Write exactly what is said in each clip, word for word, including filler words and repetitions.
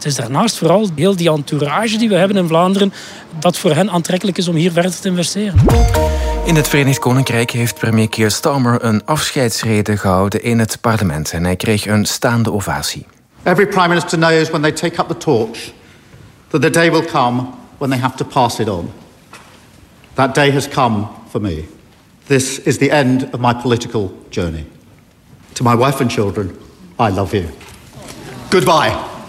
Het is daarnaast vooral heel die entourage die we hebben in Vlaanderen dat voor hen aantrekkelijk is om hier verder te investeren. In het Verenigd Koninkrijk heeft premier Keir Starmer een afscheidsrede gehouden in het parlement en hij kreeg een staande ovatie. Every prime minister knows when they take up the torch that the day will come when they have to pass it on. That day has come for me. This is the end of my political journey. To my wife and children, I love you. Goodbye.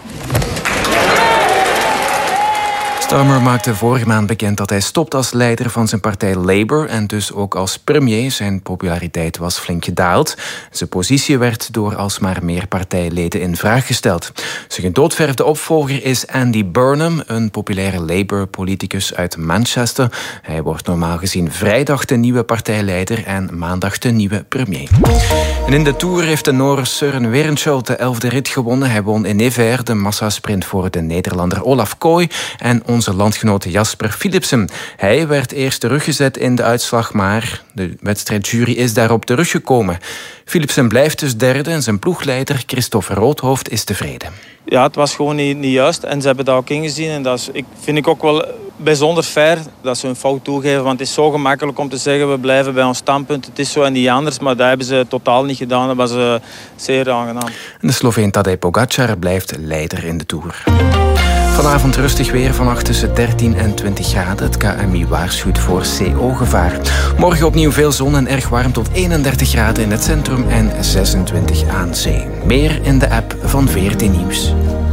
Starmer maakte vorige maand bekend dat hij stopt als leider van zijn partij Labour en dus ook als premier. Zijn populariteit was flink gedaald. Zijn positie werd door alsmaar meer partijleden in vraag gesteld. Zijn gedoodverfde opvolger is Andy Burnham, een populaire Labour-politicus uit Manchester. Hij wordt normaal gezien vrijdag de nieuwe partijleider en maandag de nieuwe premier. En in de Tour heeft de Noor Søren Werenskjold de elfde rit gewonnen. Hij won in Nevers de massasprint voor de Nederlander Olaf Kooi en onze landgenoot Jasper Philipsen. Hij werd eerst teruggezet in de uitslag, maar de wedstrijdjury is daarop teruggekomen. Philipsen blijft dus derde en zijn ploegleider Christophe Roodhoofd is tevreden. Ja, het was gewoon niet, niet juist en ze hebben dat ook ingezien. En dat is, ik, vind ik ook wel bijzonder fair dat ze hun fout toegeven. Want het is zo gemakkelijk om te zeggen, we blijven bij ons standpunt. Het is zo en niet anders, maar dat hebben ze totaal niet gedaan. Dat was uh, zeer aangenaam. De Sloveen Tadej Pogačar blijft leider in de Tour. Vanavond rustig weer, vannacht tussen dertien en twintig graden. Het K M I waarschuwt voor C O-gevaar. Morgen opnieuw veel zon en erg warm tot eenendertig graden in het centrum en zesentwintig aan zee. Meer in de app van V R T Nieuws.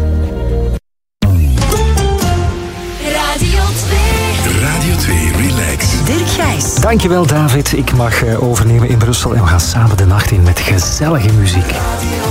Radio twee. Radio twee Relax. Dirk Gijs. Dankjewel David. Ik mag overnemen in Brussel en we gaan samen de nacht in met gezellige muziek.